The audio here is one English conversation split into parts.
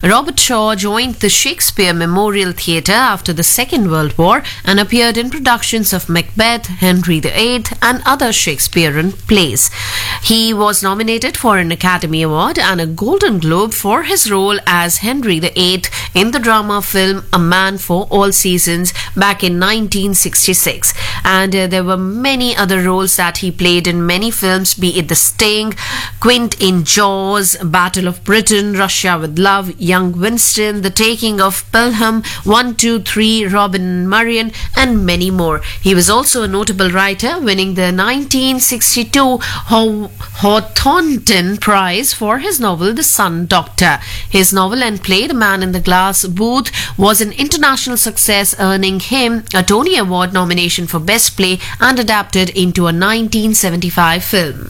Robert Shaw joined the Shakespeare Memorial Theatre after the Second World War and appeared in productions of Macbeth, Henry VIII, and other Shakespearean plays. He was nominated for an Academy Award and a Golden Globe for his role as Henry VIII in the drama film A Man for All Seasons back in 1966. And there were many other roles that he played in many films, be it The Sting, Quint in Jaws, Battle of Britain, Russia with Love, Young Winston, The Taking of Pelham, 1, 2, 3, Robin and Marian, and many more. He was also a notable writer, winning the 1962 Hawthornden Prize for his novel The Sun Doctor. His novel and play The Man in the Glass Booth was an international success, earning him a Tony Award nomination for Best Play and adapted into a 1975 film.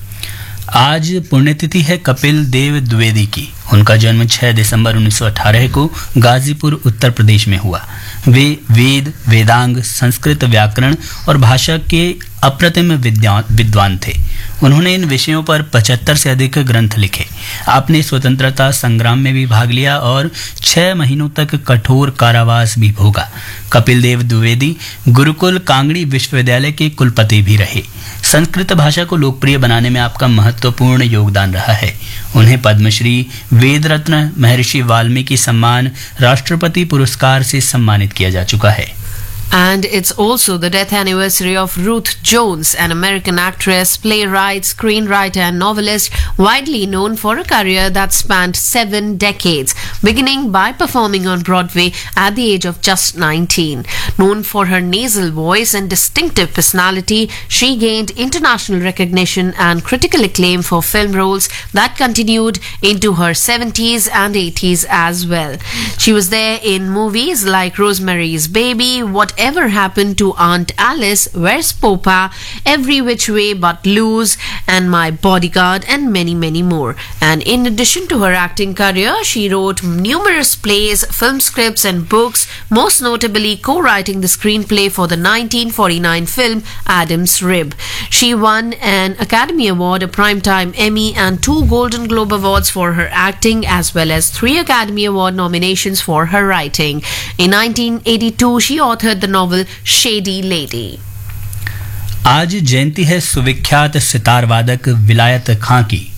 आज पुण्यतिथि है कपिल देव द्विवेदी की। उनका जन्म 6 दिसंबर 1918 को गाजीपुर उत्तर प्रदेश में हुआ। वे वेद, वेदांग, संस्कृत व्याकरण और भाषा के अप्रतिम विद्वान थे। उन्होंने इन विषयों पर 75 से अधिक ग्रंथ लिखे। आपने स्वतंत्रता संग्राम में भी भाग लिया और 6 महीनों तक कठोर कारावास भी भोगा। कपिल देव द्विवेदी गुरुकुल कांगड़ी विश्वविद्यालय के कुलपति भी रहे। संस्कृत भाषा को लोकप्रिय बनाने में आपका महत्वपूर्ण योगदान रहा है। उन्हें पद्मश्री, वेद रत्न, महर्षि वाल्मीकि सम्मान, राष्ट्रपति पुरस्कार से सम्मानित किया जा चुका है। And it's also the death anniversary of Ruth Jones, an American actress, playwright, screenwriter, and novelist, widely known for a career that spanned 7 decades, beginning by performing on Broadway at the age of just 19. Known for her nasal voice and distinctive personality, she gained international recognition and critical acclaim for film roles that continued into her 70s and 80s as well. She was there in movies like Rosemary's Baby, Whatever Happened to Aunt Alice, Where's Popa, Every Which Way But Loose, and My Bodyguard, and many, many more. And in addition to her acting career, she wrote numerous plays, film scripts, and books, most notably co-writing the screenplay for the 1949 film Adam's Rib. She won an Academy Award, a Primetime Emmy, and 2 Golden Globe Awards for her acting, as well as 3 Academy Award nominations for her writing. In 1982, she authored the novel Shady Lady. आज जयंती है सुविख्यात सितार वादक विलायत खां की।